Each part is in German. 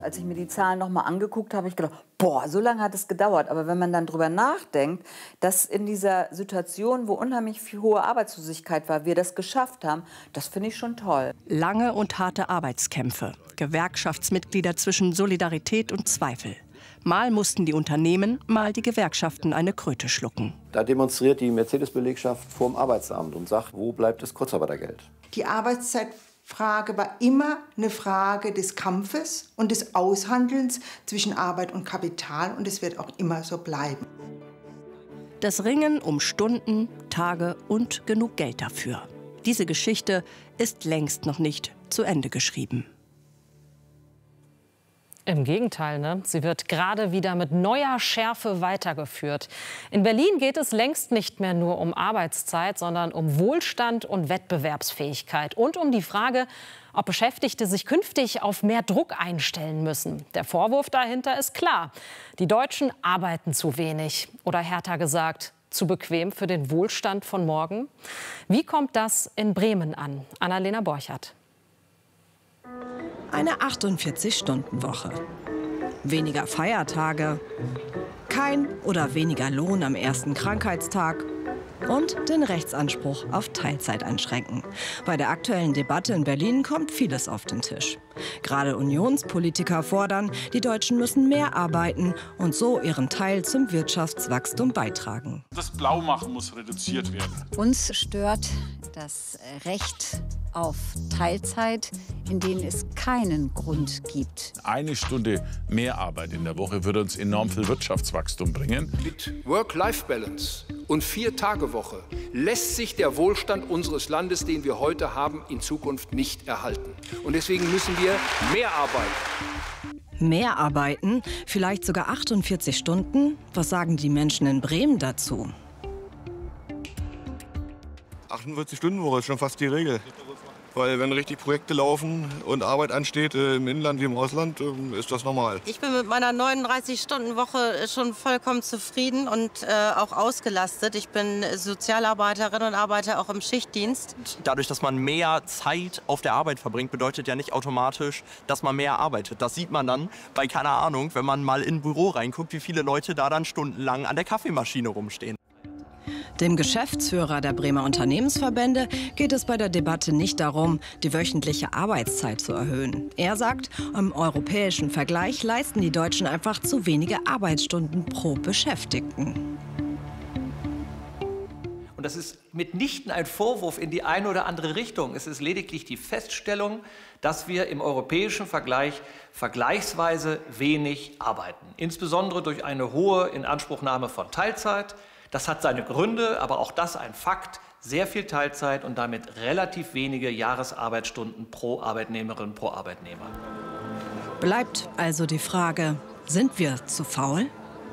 Als ich mir die Zahlen noch mal angeguckt habe, habe ich gedacht, boah, so lange hat es gedauert. Aber wenn man dann drüber nachdenkt, dass in dieser Situation, wo unheimlich viel hohe Arbeitslosigkeit war, wir das geschafft haben, das finde ich schon toll. Lange und harte Arbeitskämpfe, Gewerkschaftsmitglieder zwischen Solidarität und Zweifel. Mal mussten die Unternehmen, mal die Gewerkschaften eine Kröte schlucken. Da demonstriert die Mercedes-Belegschaft vorm Arbeitsamt und sagt, wo bleibt das Kurzarbeitergeld? Die Arbeitszeitfrage war immer eine Frage des Kampfes und des Aushandelns zwischen Arbeit und Kapital, und es wird auch immer so bleiben. Das Ringen um Stunden, Tage und genug Geld dafür. Diese Geschichte ist längst noch nicht zu Ende geschrieben. Im Gegenteil, ne? Sie wird gerade wieder mit neuer Schärfe weitergeführt. In Berlin geht es längst nicht mehr nur um Arbeitszeit, sondern um Wohlstand und Wettbewerbsfähigkeit und um die Frage, ob Beschäftigte sich künftig auf mehr Druck einstellen müssen. Der Vorwurf dahinter ist klar: Die Deutschen arbeiten zu wenig oder härter gesagt, zu bequem für den Wohlstand von morgen. Wie kommt das in Bremen an? Annalena Borchert. Eine 48-Stunden-Woche. Weniger Feiertage, kein oder weniger Lohn am ersten Krankheitstag und den Rechtsanspruch auf Teilzeit einschränken. Bei der aktuellen Debatte in Berlin kommt vieles auf den Tisch. Gerade Unionspolitiker fordern, die Deutschen müssen mehr arbeiten und so ihren Teil zum Wirtschaftswachstum beitragen. Das Blaumachen muss reduziert werden. Uns stört das Recht auf Teilzeit, in denen es keinen Grund gibt. Eine Stunde mehr Arbeit in der Woche würde uns enorm viel Wirtschaftswachstum bringen. Mit Work-Life-Balance und 4-Tage-Woche lässt sich der Wohlstand unseres Landes, den wir heute haben, in Zukunft nicht erhalten. Und deswegen müssen wir mehr arbeiten. Mehr arbeiten, vielleicht sogar 48 Stunden? Was sagen die Menschen in Bremen dazu? 48-Stunden-Woche ist schon fast die Regel. Weil wenn richtig Projekte laufen und Arbeit ansteht, im Inland wie im Ausland, ist das normal. Ich bin mit meiner 39-Stunden-Woche schon vollkommen zufrieden und auch ausgelastet. Ich bin Sozialarbeiterin und arbeite auch im Schichtdienst. Dadurch, dass man mehr Zeit auf der Arbeit verbringt, bedeutet ja nicht automatisch, dass man mehr arbeitet. Das sieht man dann bei, keine Ahnung, wenn man mal in ein Büro reinguckt, wie viele Leute da dann stundenlang an der Kaffeemaschine rumstehen. Dem Geschäftsführer der Bremer Unternehmensverbände geht es bei der Debatte nicht darum, die wöchentliche Arbeitszeit zu erhöhen. Er sagt, im europäischen Vergleich leisten die Deutschen einfach zu wenige Arbeitsstunden pro Beschäftigten. Und das ist mitnichten ein Vorwurf in die eine oder andere Richtung. Es ist lediglich die Feststellung, dass wir im europäischen Vergleich vergleichsweise wenig arbeiten. Insbesondere durch eine hohe Inanspruchnahme von Teilzeit. Das hat seine Gründe, aber auch das ein Fakt. Sehr viel Teilzeit und damit relativ wenige Jahresarbeitsstunden pro Arbeitnehmerin, pro Arbeitnehmer. Bleibt also die Frage, sind wir zu faul?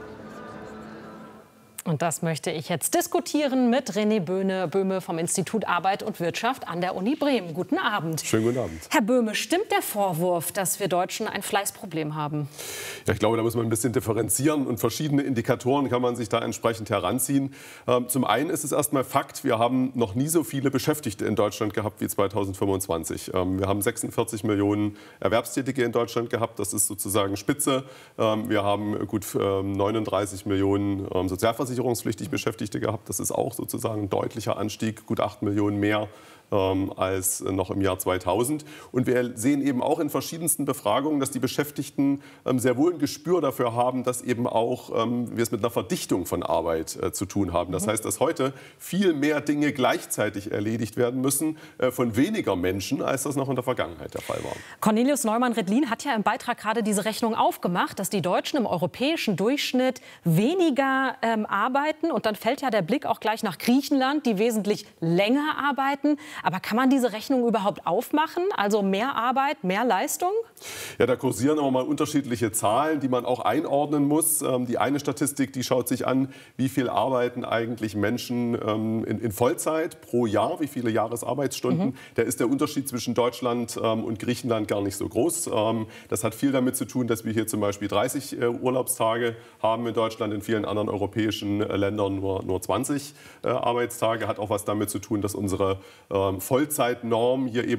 Und das möchte ich jetzt diskutieren mit René Böhme vom Institut Arbeit und Wirtschaft an der Uni Bremen. Guten Abend. Schönen guten Abend. Herr Böhme, stimmt der Vorwurf, dass wir Deutschen ein Fleißproblem haben? Ja, ich glaube, da muss man ein bisschen differenzieren und verschiedene Indikatoren kann man sich da entsprechend heranziehen. Zum einen ist es erstmal Fakt, wir haben noch nie so viele Beschäftigte in Deutschland gehabt wie 2025. Wir haben 46 Millionen Erwerbstätige in Deutschland gehabt, das ist sozusagen Spitze. Wir haben gut 39 Millionen sozialversicherungspflichtig Beschäftigte gehabt. Das ist auch sozusagen ein deutlicher Anstieg, gut 8 Millionen mehr als noch im Jahr 2000. Und wir sehen eben auch in verschiedensten Befragungen, dass die Beschäftigten sehr wohl ein Gespür dafür haben, dass eben auch wir es mit einer Verdichtung von Arbeit zu tun haben. Das heißt, dass heute viel mehr Dinge gleichzeitig erledigt werden müssen von weniger Menschen, als das noch in der Vergangenheit der Fall war. Cornelius Neumann-Redlin hat ja im Beitrag gerade diese Rechnung aufgemacht, dass die Deutschen im europäischen Durchschnitt weniger arbeiten. Und dann fällt ja der Blick auch gleich nach Griechenland, die wesentlich länger arbeiten. Aber kann man diese Rechnung überhaupt aufmachen? Also mehr Arbeit, mehr Leistung? Ja, da kursieren aber mal unterschiedliche Zahlen, die man auch einordnen muss. Die eine Statistik, die schaut sich an, wie viel arbeiten eigentlich Menschen in Vollzeit pro Jahr, wie viele Jahresarbeitsstunden. Da ist der Unterschied zwischen Deutschland und Griechenland gar nicht so groß. Das hat viel damit zu tun, dass wir hier zum Beispiel 30 Urlaubstage haben in Deutschland, in vielen anderen europäischen Ländern nur 20 Arbeitstage. Hat auch was damit zu tun, dass unsere Vollzeitnorm hier eben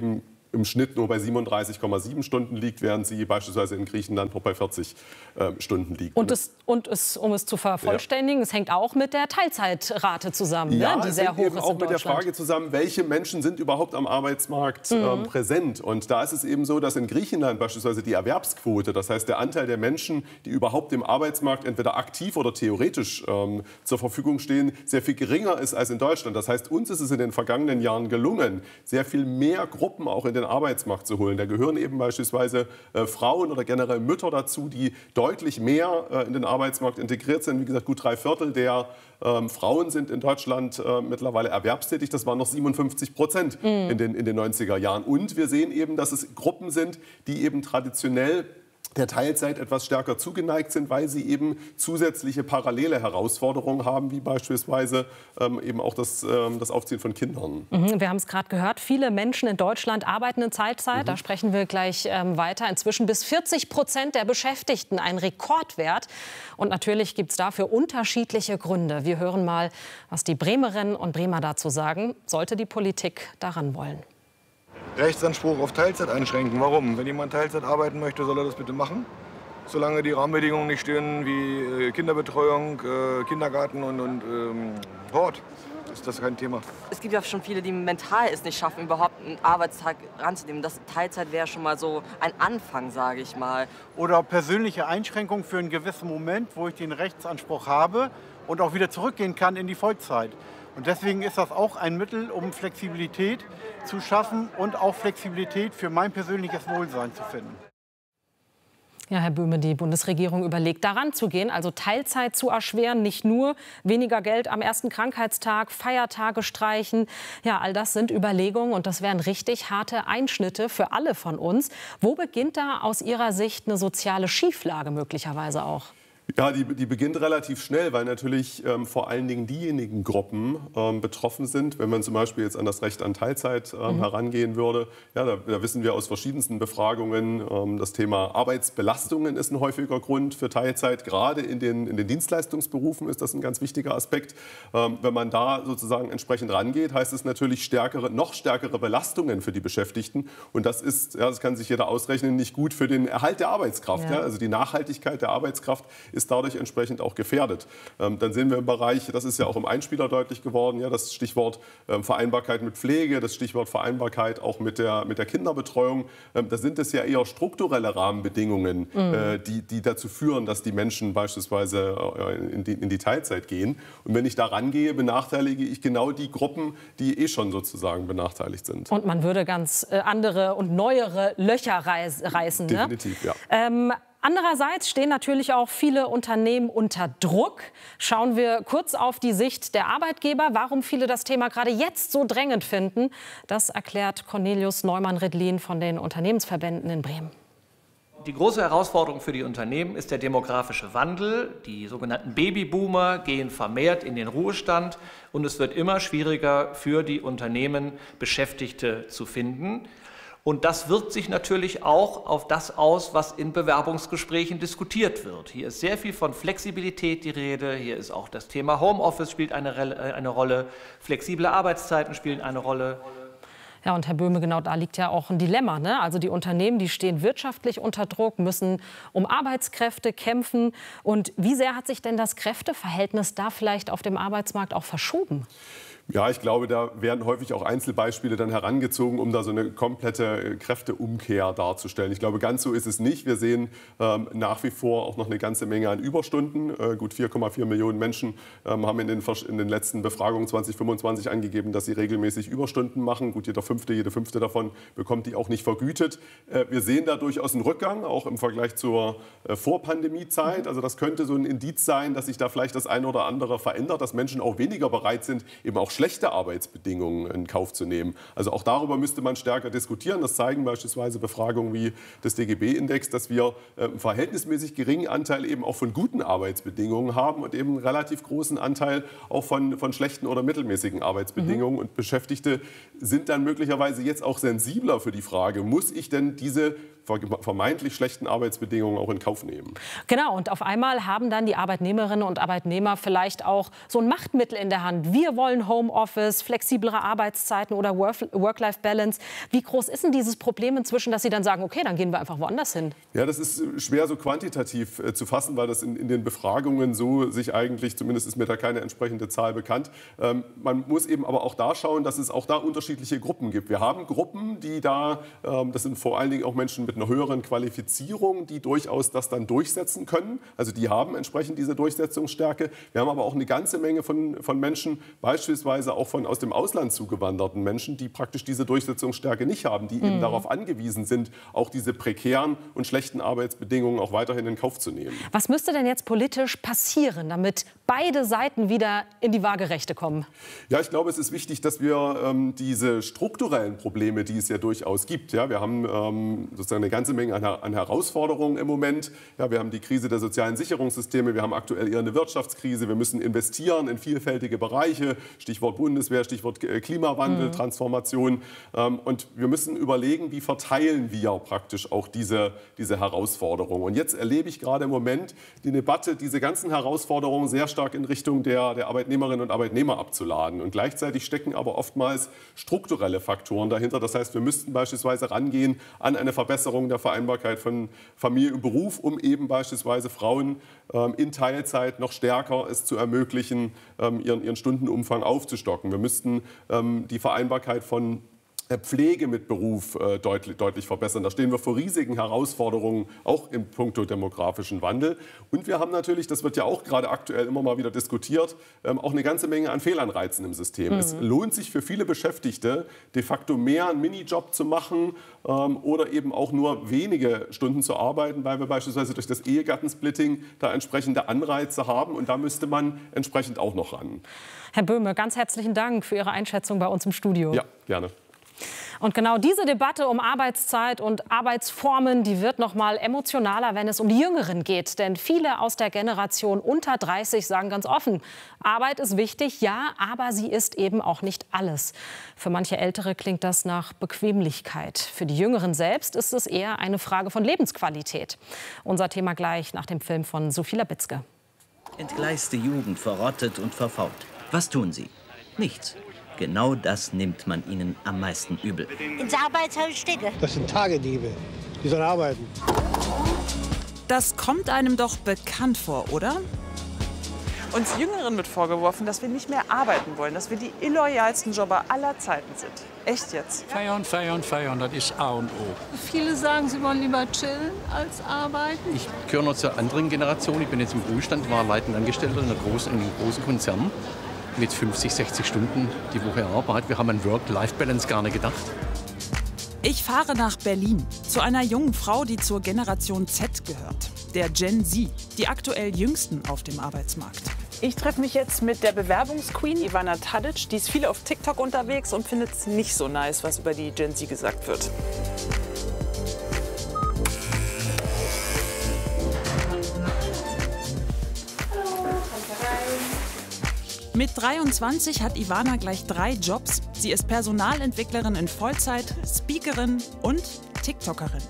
im Schnitt nur bei 37,7 Stunden liegt, während sie beispielsweise in Griechenland noch bei 40 Stunden liegt. Und um es zu vervollständigen, es hängt auch mit der Teilzeitrate zusammen, ja, ne? Die sehr hoch ist in Deutschland. Auch mit der Frage zusammen, welche Menschen sind überhaupt am Arbeitsmarkt präsent. Und da ist es eben so, dass in Griechenland beispielsweise die Erwerbsquote, das heißt der Anteil der Menschen, die überhaupt im Arbeitsmarkt entweder aktiv oder theoretisch zur Verfügung stehen, sehr viel geringer ist als in Deutschland. Das heißt, uns ist es in den vergangenen Jahren gelungen, sehr viel mehr Gruppen auch in den Arbeitsmarkt zu holen. Da gehören eben beispielsweise Frauen oder generell Mütter dazu, die deutlich mehr in den Arbeitsmarkt integriert sind. Wie gesagt, gut 3/4 der Frauen sind in Deutschland mittlerweile erwerbstätig. Das waren noch 57% in den 90er Jahren. Und wir sehen eben, dass es Gruppen sind, die eben traditionell der Teilzeit etwas stärker zugeneigt sind, weil sie eben zusätzliche parallele Herausforderungen haben, wie beispielsweise eben auch das Aufziehen von Kindern. Wir haben es gerade gehört, viele Menschen in Deutschland arbeiten in Teilzeit. Da sprechen wir gleich weiter. Inzwischen bis 40% der Beschäftigten, ein Rekordwert. Und natürlich gibt es dafür unterschiedliche Gründe. Wir hören mal, was die Bremerinnen und Bremer dazu sagen, sollte die Politik daran wollen. Rechtsanspruch auf Teilzeit einschränken. Warum? Wenn jemand Teilzeit arbeiten möchte, soll er das bitte machen. Solange die Rahmenbedingungen nicht stehen wie Kinderbetreuung, Kindergarten und Hort, ist das kein Thema. Es gibt ja schon viele, die mental es nicht schaffen, überhaupt einen Arbeitstag ranzunehmen. Das Teilzeit wäre schon mal so ein Anfang, sage ich mal. Oder persönliche Einschränkungen für einen gewissen Moment, wo ich den Rechtsanspruch habe und auch wieder zurückgehen kann in die Vollzeit. Und deswegen ist das auch ein Mittel, um Flexibilität zu schaffen und auch Flexibilität für mein persönliches Wohlsein zu finden. Ja, Herr Böhme, die Bundesregierung überlegt, daran zu gehen, also Teilzeit zu erschweren, nicht nur weniger Geld am ersten Krankheitstag, Feiertage streichen. Ja, all das sind Überlegungen und das wären richtig harte Einschnitte für alle von uns. Wo beginnt da aus Ihrer Sicht eine soziale Schieflage möglicherweise auch? Ja, die beginnt relativ schnell, weil natürlich vor allen Dingen diejenigen Gruppen betroffen sind. Wenn man zum Beispiel jetzt an das Recht an Teilzeit herangehen würde, ja, da wissen wir aus verschiedensten Befragungen, das Thema Arbeitsbelastungen ist ein häufiger Grund für Teilzeit. Gerade in den Dienstleistungsberufen ist das ein ganz wichtiger Aspekt. Wenn man da sozusagen entsprechend rangeht, heißt es natürlich noch stärkere Belastungen für die Beschäftigten. Und das ist, ja, das kann sich jeder ausrechnen, nicht gut für den Erhalt der Arbeitskraft. Ja. Ja, also die Nachhaltigkeit der Arbeitskraft ist dadurch entsprechend auch gefährdet. Dann sehen wir im Bereich, das ist ja auch im Einspieler deutlich geworden, ja, das Stichwort Vereinbarkeit mit Pflege, das Stichwort Vereinbarkeit auch mit der Kinderbetreuung. Da sind es ja eher strukturelle Rahmenbedingungen, die dazu führen, dass die Menschen beispielsweise in die Teilzeit gehen. Und wenn ich da rangehe, benachteilige ich genau die Gruppen, die schon sozusagen benachteiligt sind. Und man würde ganz andere und neuere Löcher reißen. Definitiv, ne? Ja. Andererseits stehen natürlich auch viele Unternehmen unter Druck. Schauen wir kurz auf die Sicht der Arbeitgeber. Warum viele das Thema gerade jetzt so drängend finden, das erklärt Cornelius Neumann-Redlin von den Unternehmensverbänden in Bremen. Die große Herausforderung für die Unternehmen ist der demografische Wandel. Die sogenannten Babyboomer gehen vermehrt in den Ruhestand und es wird immer schwieriger für die Unternehmen, Beschäftigte zu finden. Und das wirkt sich natürlich auch auf das aus, was in Bewerbungsgesprächen diskutiert wird. Hier ist sehr viel von Flexibilität die Rede. Hier ist auch das Thema Homeoffice spielt eine Rolle. Flexible Arbeitszeiten spielen eine Rolle. Ja, und Herr Böhme, genau da liegt ja auch ein Dilemma, ne? Also die Unternehmen, die stehen wirtschaftlich unter Druck, müssen um Arbeitskräfte kämpfen. Und wie sehr hat sich denn das Kräfteverhältnis da vielleicht auf dem Arbeitsmarkt auch verschoben? Ja, ich glaube, da werden häufig auch Einzelbeispiele dann herangezogen, um da so eine komplette Kräfteumkehr darzustellen. Ich glaube, ganz so ist es nicht. Wir sehen nach wie vor auch noch eine ganze Menge an Überstunden. Gut 4,4 Millionen Menschen haben in den letzten Befragungen 2025 angegeben, dass sie regelmäßig Überstunden machen. Gut, jede fünfte davon bekommt die auch nicht vergütet. Wir sehen da durchaus einen Rückgang, auch im Vergleich zur Vorpandemiezeit. Also das könnte so ein Indiz sein, dass sich da vielleicht das eine oder andere verändert, dass Menschen auch weniger bereit sind, eben auch schlechte Arbeitsbedingungen in Kauf zu nehmen. Also auch darüber müsste man stärker diskutieren. Das zeigen beispielsweise Befragungen wie des DGB-Index, dass wir einen verhältnismäßig geringen Anteil eben auch von guten Arbeitsbedingungen haben und eben einen relativ großen Anteil auch von schlechten oder mittelmäßigen Arbeitsbedingungen. Und Beschäftigte sind dann möglicherweise jetzt auch sensibler für die Frage, muss ich denn diese vermeintlich schlechten Arbeitsbedingungen auch in Kauf nehmen. Genau, und auf einmal haben dann die Arbeitnehmerinnen und Arbeitnehmer vielleicht auch so ein Machtmittel in der Hand. Wir wollen Homeoffice, flexiblere Arbeitszeiten oder Work-Life-Balance. Wie groß ist denn dieses Problem inzwischen, dass Sie dann sagen, okay, dann gehen wir einfach woanders hin? Ja, das ist schwer so quantitativ zu fassen, weil das in den Befragungen so sich eigentlich, zumindest ist mir da keine entsprechende Zahl bekannt. Man muss eben aber auch da schauen, dass es auch da unterschiedliche Gruppen gibt. Wir haben Gruppen, die da, das sind vor allen Dingen auch Menschen mit einer höheren Qualifizierung, die durchaus das dann durchsetzen können. Also die haben entsprechend diese Durchsetzungsstärke. Wir haben aber auch eine ganze Menge von Menschen, beispielsweise auch von aus dem Ausland zugewanderten Menschen, die praktisch diese Durchsetzungsstärke nicht haben, die eben darauf angewiesen sind, auch diese prekären und schlechten Arbeitsbedingungen auch weiterhin in Kauf zu nehmen. Was müsste denn jetzt politisch passieren, damit beide Seiten wieder in die Waagerechte kommen? Ja, ich glaube, es ist wichtig, dass wir diese strukturellen Probleme, die es ja durchaus gibt, ja, wir haben sozusagen eine ganze Menge an Herausforderungen im Moment. Ja, wir haben die Krise der sozialen Sicherungssysteme, wir haben aktuell eher eine Wirtschaftskrise, wir müssen investieren in vielfältige Bereiche, Stichwort Bundeswehr, Stichwort Klimawandel, Transformation. Und wir müssen überlegen, wie verteilen wir praktisch auch diese Herausforderungen. Und jetzt erlebe ich gerade im Moment die Debatte, diese ganzen Herausforderungen sehr stark in Richtung der Arbeitnehmerinnen und Arbeitnehmer abzuladen. Und gleichzeitig stecken aber oftmals strukturelle Faktoren dahinter. Das heißt, wir müssten beispielsweise rangehen an eine Verbesserung der Vereinbarkeit von Familie und Beruf, um eben beispielsweise Frauen in Teilzeit noch stärker es zu ermöglichen, ihren Stundenumfang aufzustocken. Wir müssten die Vereinbarkeit von Pflege mit Beruf deutlich verbessern. Da stehen wir vor riesigen Herausforderungen, auch im puncto demografischen Wandel. Und wir haben natürlich, das wird ja auch gerade aktuell immer mal wieder diskutiert, auch eine ganze Menge an Fehlanreizen im System. Es lohnt sich für viele Beschäftigte, de facto mehr einen Minijob zu machen oder eben auch nur wenige Stunden zu arbeiten, weil wir beispielsweise durch das Ehegattensplitting da entsprechende Anreize haben. Und da müsste man entsprechend auch noch ran. Herr Böhme, ganz herzlichen Dank für Ihre Einschätzung bei uns im Studio. Ja, gerne. Und genau diese Debatte um Arbeitszeit und Arbeitsformen, die wird noch mal emotionaler, wenn es um die Jüngeren geht. Denn viele aus der Generation unter 30 sagen ganz offen, Arbeit ist wichtig, ja, aber sie ist eben auch nicht alles. Für manche Ältere klingt das nach Bequemlichkeit. Für die Jüngeren selbst ist es eher eine Frage von Lebensqualität. Unser Thema gleich nach dem Film von Sophie Labitzke. Entgleiste Jugend verrottet und verfault. Was tun sie? Nichts. Genau das nimmt man ihnen am meisten übel. Ins Arbeitshaus stecke. Das sind Tagediebe. Die sollen arbeiten. Das kommt einem doch bekannt vor, oder? Uns Jüngeren wird vorgeworfen, dass wir nicht mehr arbeiten wollen, dass wir die illoyalsten Jobber aller Zeiten sind. Echt jetzt? Feiern, feiern, feiern, das ist A und O. Viele sagen, sie wollen lieber chillen als arbeiten. Ich gehöre noch zur anderen Generation. Ich bin jetzt im Ruhestand, war leitend Angestellter in einem großen Konzern. Mit 50, 60 Stunden die Woche Arbeit. Wir haben an Work-Life-Balance gar nicht gedacht. Ich fahre nach Berlin zu einer jungen Frau, die zur Generation Z gehört. Der Gen Z, die aktuell jüngsten auf dem Arbeitsmarkt. Ich treffe mich jetzt mit der Bewerbungsqueen Ivana Tadic. Die ist viel auf TikTok unterwegs und findet es nicht so nice, was über die Gen Z gesagt wird. Mit 23 hat Ivana gleich 3 Jobs. Sie ist Personalentwicklerin in Vollzeit, Speakerin und TikTokerin.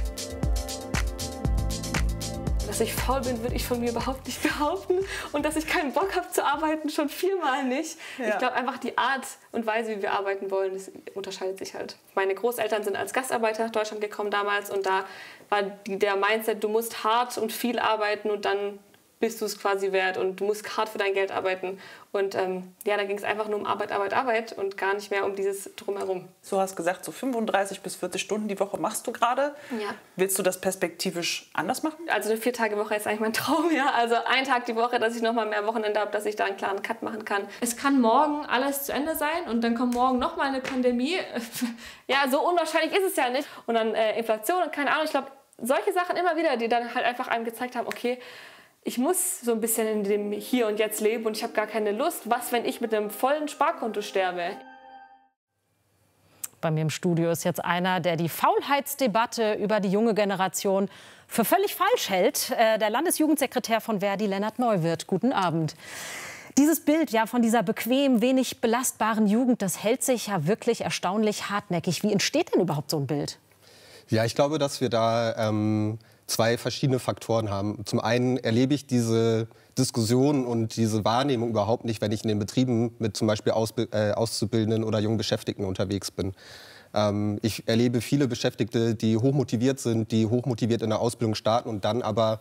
Dass ich faul bin, würde ich von mir überhaupt nicht behaupten. Und dass ich keinen Bock habe zu arbeiten, schon viermal nicht. Ja. Ich glaube einfach, die Art und Weise, wie wir arbeiten wollen, das unterscheidet sich halt. Meine Großeltern sind als Gastarbeiter nach Deutschland gekommen damals. Und da war der Mindset, du musst hart und viel arbeiten und dann bist du es quasi wert und du musst hart für dein Geld arbeiten. Und ja, da ging es einfach nur um Arbeit, Arbeit, Arbeit und gar nicht mehr um dieses Drumherum. Du hast gesagt, so 35 bis 40 Stunden die Woche machst du gerade. Ja. Willst du das perspektivisch anders machen? Also eine 4-Tage-Woche ist eigentlich mein Traum, ja. Also ein Tag die Woche, dass ich noch mal mehr Wochenende habe, dass ich da einen klaren Cut machen kann. Es kann morgen alles zu Ende sein und dann kommt morgen noch mal eine Pandemie. Ja, so unwahrscheinlich ist es ja nicht. Und dann Inflation und keine Ahnung. Ich glaube, solche Sachen immer wieder, die dann halt einfach einem gezeigt haben, okay, ich muss so ein bisschen in dem Hier und Jetzt leben und ich habe gar keine Lust. Was, wenn ich mit einem vollen Sparkonto sterbe? Bei mir im Studio ist jetzt einer, der die Faulheitsdebatte über die junge Generation für völlig falsch hält. Der Landesjugendsekretär von Verdi, Lennart Neuwirth. Guten Abend. Dieses Bild ja, von dieser bequem, wenig belastbaren Jugend, das hält sich ja wirklich erstaunlich hartnäckig. Wie entsteht denn überhaupt so ein Bild? Ja, ich glaube, dass wir da zwei verschiedene Faktoren haben. Zum einen erlebe ich diese Diskussion und diese Wahrnehmung überhaupt nicht, wenn ich in den Betrieben mit zum Beispiel Auszubildenden oder jungen Beschäftigten unterwegs bin. Ich erlebe viele Beschäftigte, die hochmotiviert sind, die hochmotiviert in der Ausbildung starten und dann aber